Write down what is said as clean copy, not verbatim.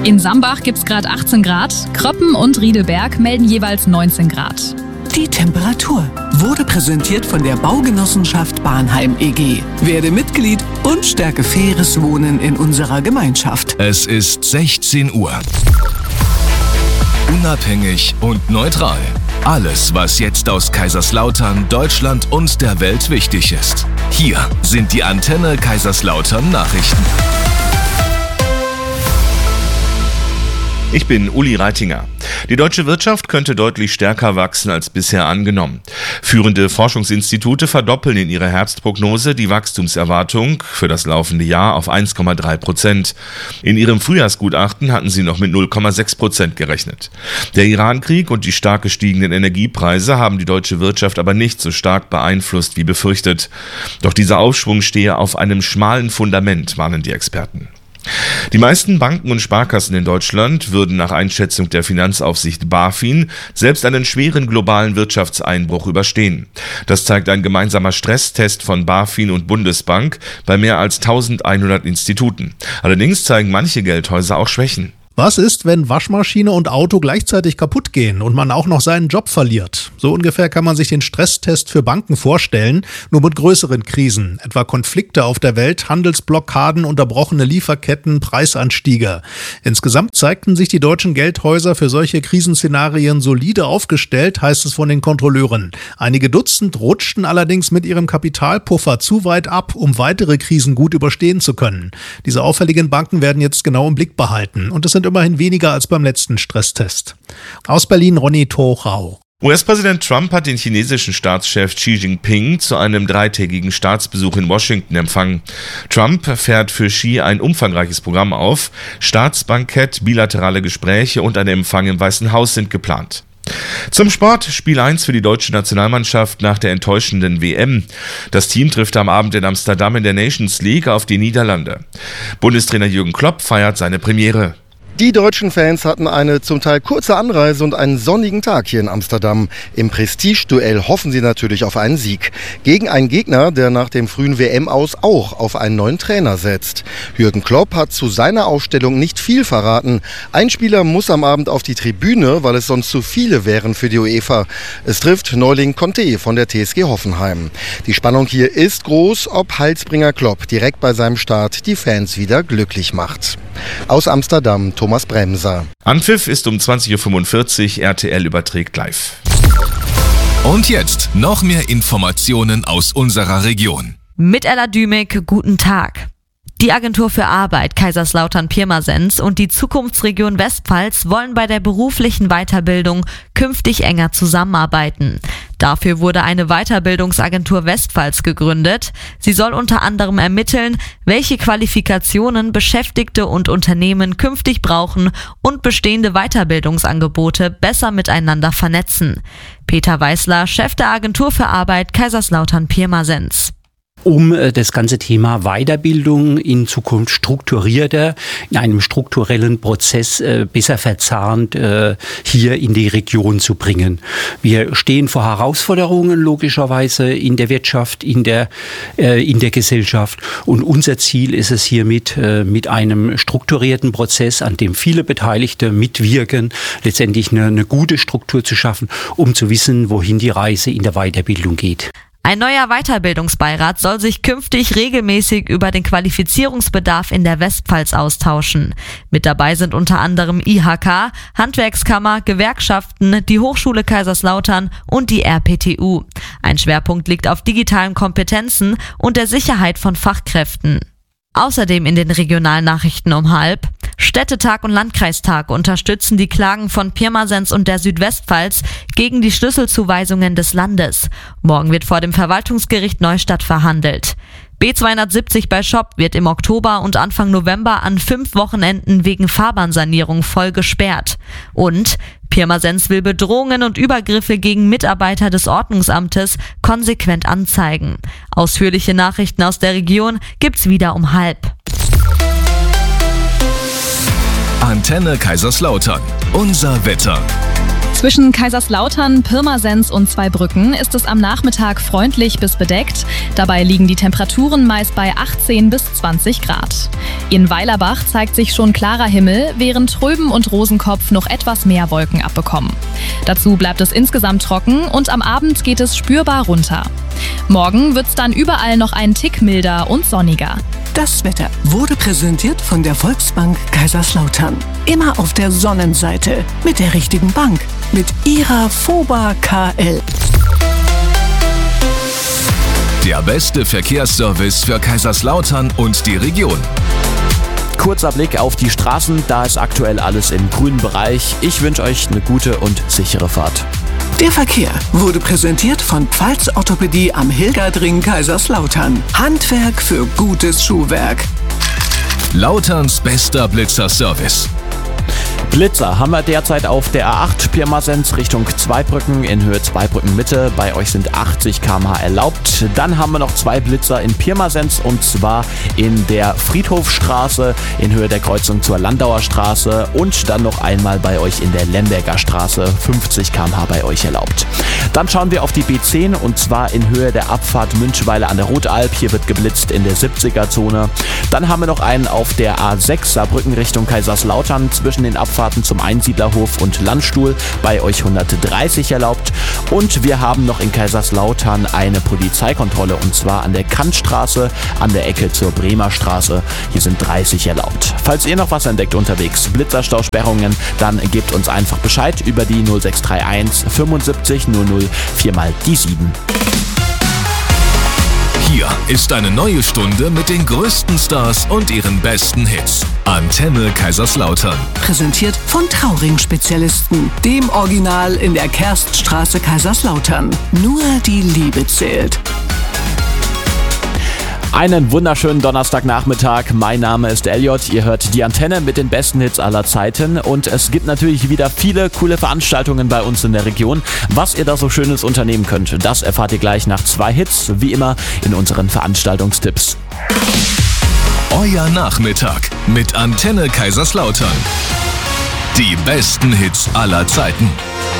In Sambach gibt's gerade 18 Grad, Kröppen und Riedeberg melden jeweils 19 Grad. Die Temperatur wurde präsentiert von der Baugenossenschaft Bahnheim e.G. Werde Mitglied und stärke faires Wohnen in unserer Gemeinschaft. Es ist 16 Uhr. Unabhängig und neutral. Alles, was jetzt aus Kaiserslautern, Deutschland und der Welt wichtig ist. Hier sind die Antenne Kaiserslautern Nachrichten. Ich bin Uli Reitinger. Die deutsche Wirtschaft könnte deutlich stärker wachsen als bisher angenommen. Führende Forschungsinstitute verdoppeln in ihrer Herbstprognose die Wachstumserwartung für das laufende Jahr auf 1,3%. In ihrem Frühjahrsgutachten hatten sie noch mit 0,6% gerechnet. Der Irankrieg und die stark gestiegenen Energiepreise haben die deutsche Wirtschaft aber nicht so stark beeinflusst wie befürchtet. Doch dieser Aufschwung stehe auf einem schmalen Fundament, warnen die Experten. Die meisten Banken und Sparkassen in Deutschland würden nach Einschätzung der Finanzaufsicht BaFin selbst einen schweren globalen Wirtschaftseinbruch überstehen. Das zeigt ein gemeinsamer Stresstest von BaFin und Bundesbank bei mehr als 1100 Instituten. Allerdings zeigen manche Geldhäuser auch Schwächen. Was ist, wenn Waschmaschine und Auto gleichzeitig kaputt gehen und man auch noch seinen Job verliert? So ungefähr kann man sich den Stresstest für Banken vorstellen, nur mit größeren Krisen, etwa Konflikte auf der Welt, Handelsblockaden, unterbrochene Lieferketten, Preisanstiege. Insgesamt zeigten sich die deutschen Geldhäuser für solche Krisenszenarien solide aufgestellt, heißt es von den Kontrolleuren. Einige Dutzend rutschten allerdings mit ihrem Kapitalpuffer zu weit ab, um weitere Krisen gut überstehen zu können. Diese auffälligen Banken werden jetzt genau im Blick behalten und es sind immerhin weniger als beim letzten Stresstest. Aus Berlin Ronny Torau. US-Präsident Trump hat den chinesischen Staatschef Xi Jinping zu einem 3-tägigen Staatsbesuch in Washington empfangen. Trump fährt für Xi ein umfangreiches Programm auf. Staatsbankett, bilaterale Gespräche und ein Empfang im Weißen Haus sind geplant. Zum Sport, Spiel 1 für die deutsche Nationalmannschaft nach der enttäuschenden WM. Das Team trifft am Abend in Amsterdam in der Nations League auf die Niederlande. Bundestrainer Jürgen Klopp feiert seine Premiere. Die deutschen Fans hatten eine zum Teil kurze Anreise und einen sonnigen Tag hier in Amsterdam. Im Prestigeduell hoffen sie natürlich auf einen Sieg. Gegen einen Gegner, der nach dem frühen WM-Aus auch auf einen neuen Trainer setzt. Jürgen Klopp hat zu seiner Aufstellung nicht viel verraten. Ein Spieler muss am Abend auf die Tribüne, weil es sonst zu viele wären für die UEFA. Es trifft Neuling Conte von der TSG Hoffenheim. Die Spannung hier ist groß, ob Heilsbringer Klopp direkt bei seinem Start die Fans wieder glücklich macht. Aus Amsterdam, Thomas Bremser. Anpfiff ist um 20.45 Uhr, RTL überträgt live. Und jetzt noch mehr Informationen aus unserer Region. Mit Ella Dümig, guten Tag. Die Agentur für Arbeit Kaiserslautern-Pirmasens und die Zukunftsregion Westpfalz wollen bei der beruflichen Weiterbildung künftig enger zusammenarbeiten. Dafür wurde eine Weiterbildungsagentur Westpfalz gegründet. Sie soll unter anderem ermitteln, welche Qualifikationen Beschäftigte und Unternehmen künftig brauchen und bestehende Weiterbildungsangebote besser miteinander vernetzen. Peter Weißler, Chef der Agentur für Arbeit Kaiserslautern-Pirmasens. Um das ganze Thema Weiterbildung in Zukunft strukturierter, in einem strukturellen Prozess besser verzahnt hier in die Region zu bringen. Wir stehen vor Herausforderungen logischerweise in der Wirtschaft, in der Gesellschaft und unser Ziel ist es hiermit mit einem strukturierten Prozess, an dem viele Beteiligte mitwirken, letztendlich eine gute Struktur zu schaffen, um zu wissen, wohin die Reise in der Weiterbildung geht. Ein neuer Weiterbildungsbeirat soll sich künftig regelmäßig über den Qualifizierungsbedarf in der Westpfalz austauschen. Mit dabei sind unter anderem IHK, Handwerkskammer, Gewerkschaften, die Hochschule Kaiserslautern und die RPTU. Ein Schwerpunkt liegt auf digitalen Kompetenzen und der Sicherheit von Fachkräften. Außerdem in den Regionalnachrichten um 12:30. Städtetag und Landkreistag unterstützen die Klagen von Pirmasens und der Südwestpfalz gegen die Schlüsselzuweisungen des Landes. Morgen wird vor dem Verwaltungsgericht Neustadt verhandelt. B270 bei Schopp wird im Oktober und Anfang November an 5 Wochenenden wegen Fahrbahnsanierung voll gesperrt. Und Pirmasens will Bedrohungen und Übergriffe gegen Mitarbeiter des Ordnungsamtes konsequent anzeigen. Ausführliche Nachrichten aus der Region gibt's wieder um 12:30. Antenne Kaiserslautern. Unser Wetter. Zwischen Kaiserslautern, Pirmasens und Zweibrücken ist es am Nachmittag freundlich bis bedeckt. Dabei liegen die Temperaturen meist bei 18 bis 20 Grad. In Weilerbach zeigt sich schon klarer Himmel, während Tröben und Rosenkopf noch etwas mehr Wolken abbekommen. Dazu bleibt es insgesamt trocken und am Abend geht es spürbar runter. Morgen wird's dann überall noch einen Tick milder und sonniger. Das Wetter wurde präsentiert von der Volksbank Kaiserslautern. Immer auf der Sonnenseite mit der richtigen Bank, mit ihrer FOBA KL. Der beste Verkehrsservice für Kaiserslautern und die Region. Kurzer Blick auf die Straßen, da ist aktuell alles im grünen Bereich. Ich wünsche euch eine gute und sichere Fahrt. Der Verkehr wurde präsentiert von Pfalz Orthopädie am Hilgerdring Kaiserslautern. Handwerk für gutes Schuhwerk. Lauterns bester Blitzer-Service. Blitzer haben wir derzeit auf der A8 Pirmasens Richtung Zweibrücken in Höhe Zweibrücken Mitte. Bei euch sind 80 km/h erlaubt. Dann haben wir noch 2 Blitzer in Pirmasens und zwar in der Friedhofstraße in Höhe der Kreuzung zur Landauer Straße und dann noch einmal bei euch in der Lemberger Straße, 50 km/h bei euch erlaubt. Dann schauen wir auf die B10 und zwar in Höhe der Abfahrt Münchweiler an der Rotalb. Hier wird geblitzt in der 70er-Zone. Dann haben wir noch einen auf der A6 Saarbrücken Richtung Kaiserslautern zwischen den Abfahrten zum Einsiedlerhof und Landstuhl, bei euch 130 erlaubt. Und wir haben noch in Kaiserslautern eine Polizeikontrolle und zwar an der Kantstraße an der Ecke zur Bremer Straße. Hier sind 30 erlaubt. Falls ihr noch was entdeckt unterwegs, Blitzerstausperrungen, dann gebt uns einfach Bescheid über die 0631 75 00 4 mal die 7. Hier ist eine neue Stunde mit den größten Stars und ihren besten Hits. Antenne Kaiserslautern. Präsentiert von Trauring-Spezialisten, dem Original in der Kerststraße Kaiserslautern. Nur die Liebe zählt. Einen wunderschönen Donnerstagnachmittag. Mein Name ist Elliot. Ihr hört die Antenne mit den besten Hits aller Zeiten. Und es gibt natürlich wieder viele coole Veranstaltungen bei uns in der Region. Was ihr da so Schönes unternehmen könnt, das erfahrt ihr gleich nach 2 Hits, wie immer in unseren Veranstaltungstipps. Euer Nachmittag mit Antenne Kaiserslautern. Die besten Hits aller Zeiten.